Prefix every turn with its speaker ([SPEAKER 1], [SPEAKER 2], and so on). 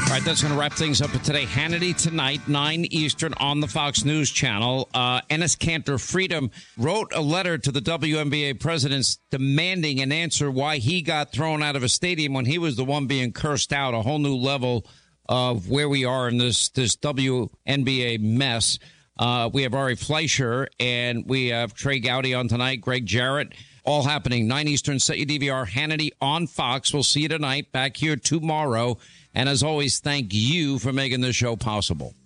[SPEAKER 1] All right, that's going to wrap things up for today. Hannity tonight, 9 Eastern on the Fox News Channel. Enes Kanter Freedom wrote a letter to the WNBA presidents demanding an answer why he got thrown out of a stadium when he was the one being cursed out. A whole new level of where we are in this WNBA mess. We have Ari Fleischer and we have Trey Gowdy on tonight, Greg Jarrett. All happening 9 Eastern. Set your DVR. Hannity on Fox. We'll see you tonight. Back here tomorrow. And as always, thank you for making this show possible.